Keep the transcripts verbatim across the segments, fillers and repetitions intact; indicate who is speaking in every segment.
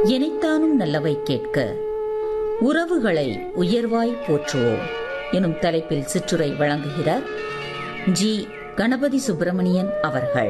Speaker 1: எனைத்தானும் நல்லவை கேட்க உறவுகளை உயர்வாய் போற்றுவோம் எனும் தலைப்பில் சிற்றுரை வழங்குகிறார் ஜி கணபதி சுப்பிரமணியன் அவர்கள்.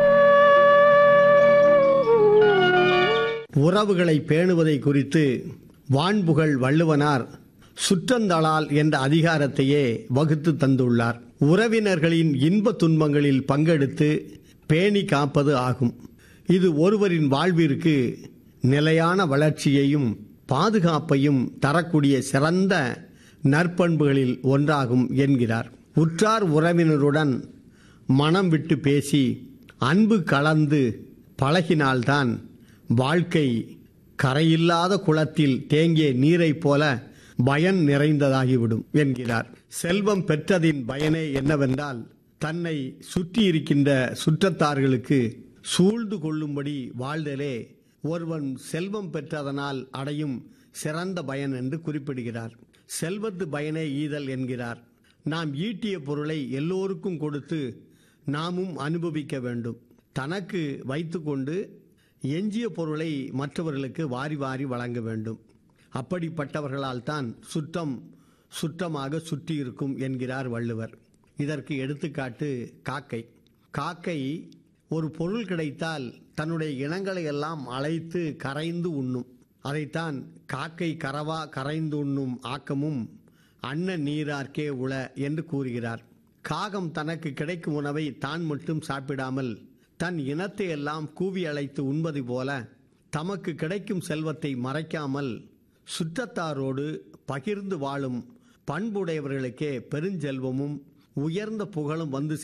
Speaker 2: உறவுகளை பேணுவதை குறித்து வான்புகழ் வள்ளுவனார் சுற்றந்தளால் என்ற அதிகாரத்தையே வகுத்து தந்துள்ளார். உறவினர்களின் இன்ப துன்பங்களில் பங்கெடுத்து பேணி காப்பது ஆகும். இது ஒருவரின் வாழ்விற்கு நிலையான வளர்ச்சியையும் பாதுகாப்பையும் தரக்கூடிய சிறந்த நற்பண்புகளில் ஒன்றாகும் என்கிறார். உற்றார் உறவினருடன் மனம் விட்டு பேசி அன்பு கலந்து பழகினால்தான் வாழ்க்கை கரையில்லாத குளத்தில் தேங்கிய நீரைப் போல பயன் நிறைந்ததாகிவிடும் என்கிறார். செல்வம் பெற்றதின் பயனே என்னவென்றால் தன்னை சுற்றி இருக்கின்ற சுற்றத்தார்களுக்கு சூழ்ந்து கொள்ளும்படி வாழ்தலே ஒருவன் செல்வம் பெற்றதனால் அடையும் சிறந்த பயன் என்று குறிப்பிடுகிறார். செல்வத்து பயனே ஈதல் என்கிறார். நாம் ஈட்டிய பொருளை எல்லோருக்கும் கொடுத்து நாமும் அனுபவிக்க வேண்டும். தனக்கு வைத்துக்கொண்டு எஞ்சிய பொருளை மற்றவர்களுக்கு வாரி வாரி வழங்க வேண்டும். அப்படிப்பட்டவர்களால் தான் சுற்றம் சுற்றமாக சுற்றி இருக்கும் என்கிறார் வள்ளுவர். இதற்கு எடுத்துக்காட்டு காக்கை. காக்கை ஒரு பொருள் கிடைத்தால் தன்னுடைய இனங்களை எல்லாம் அழைத்து கரைந்து உண்ணும். அதைத்தான் காக்கை கரவா கரைந்து உண்ணும் ஆக்கமும் அன்ன நீரார்க்கே உள என்று கூறுகிறார். காகம் தனக்கு கிடைக்கும் உணவை தான் மட்டும் சாப்பிடாமல் தன் இனத்தை எல்லாம் கூவி அழைத்து உண்பது போல தமக்கு கிடைக்கும் செல்வத்தை மறைக்காமல் சுற்றத்தாரோடு பகிர்ந்து வாழும் பண்புடையவர்களுக்கே பெருஞ்செல்வமும் உயர்ந்த புகழும் வந்து